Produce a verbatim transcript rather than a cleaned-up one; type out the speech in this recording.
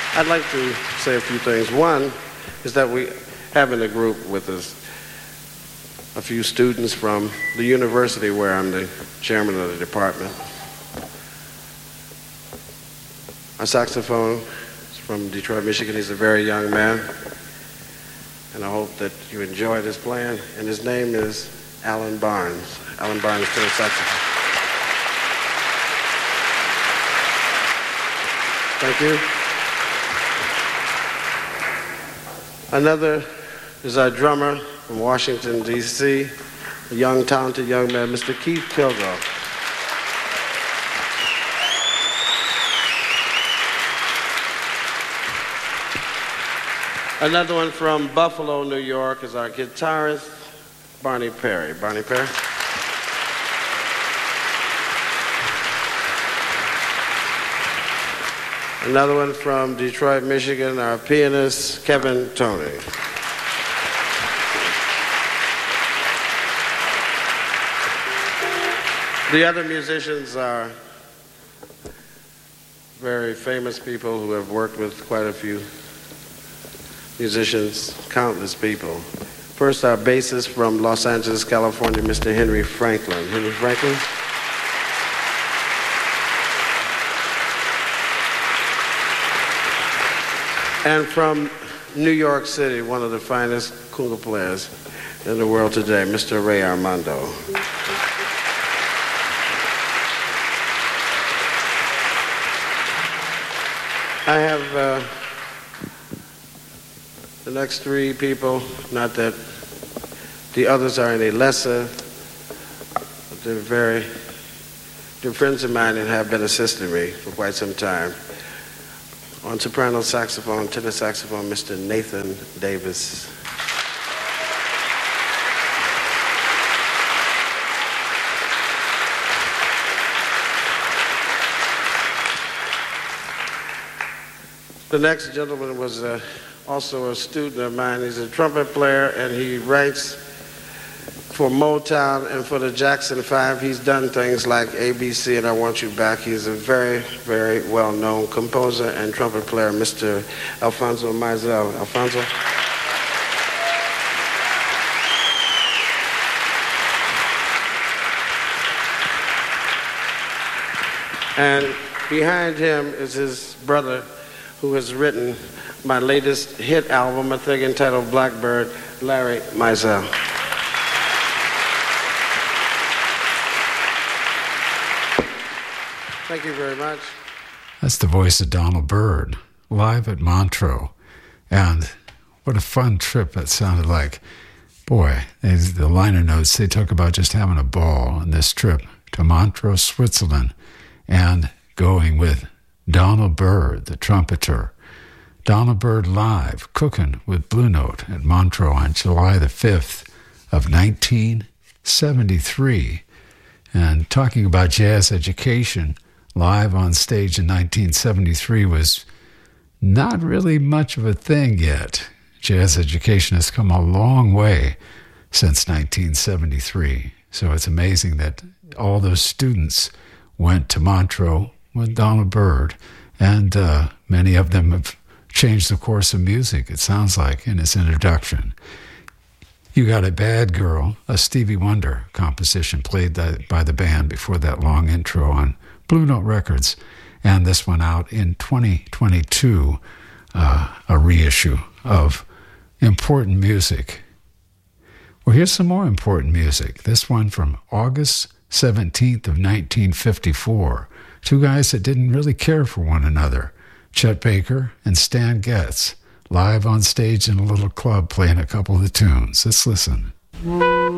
I'd like to say a few things. One is that we have in the group with us a few students from the university where I'm the chairman of the department. Our saxophone is from Detroit, Michigan. He's a very young man, and I hope that you enjoy this playing. And his name is Alan Barnes. Alan Barnes plays saxophone. Thank you. Another is our drummer from Washington, D C, a young, talented young man, Mister Keith Kilgore. Another one from Buffalo, New York, is our guitarist, Barney Perry. Barney Perry. Another one from Detroit, Michigan, our pianist, Kevin Toney. The other musicians are very famous people who have worked with quite a few musicians, countless people. First, our bassist from Los Angeles, California, Mister Henry Franklin. Henry Franklin. And from New York City, one of the finest conga players in the world today, Mister Ray Armando. I have uh, the next three people, not that the others are any lesser, but they're very, they're friends of mine and have been assisting me for quite some time. On soprano saxophone, tenor saxophone, Mister Nathan Davis. The next gentleman was uh, also a student of mine. He's a trumpet player, and he writes for Motown and for the Jackson Five. He's done things like A B C and I Want You Back. He's a very, very well-known composer and trumpet player, Mister Alfonso Mizell. Alfonso? And behind him is his brother, who has written my latest hit album, I think entitled Blackbird, Larry Mizell. Thank you very much. That's the voice of Donald Byrd, live at Montreux. And what a fun trip that sounded like. Boy, the liner notes, they talk about just having a ball on this trip to Montreux, Switzerland, and going with Donald Byrd, the trumpeter. Donald Byrd live, cooking with Blue Note at Montreux on July the fifth of nineteen seventy-three. And talking about jazz education, live on stage in nineteen seventy-three was not really much of a thing yet. Jazz education has come a long way since nineteen seventy-three. So it's amazing that all those students went to Montreux with Donald Byrd, and uh, many of them have changed the course of music, it sounds like, in his introduction. You Got a Bad Girl, a Stevie Wonder composition played by the band before that long intro on Blue Note Records, and this one out in twenty twenty-two, uh, a reissue of important music. Well, here's some more important music. This one from August seventeenth of nineteen fifty-four. Two guys that didn't really care for one another, Chet Baker and Stan Getz, live on stage in a little club playing a couple of the tunes. Let's listen.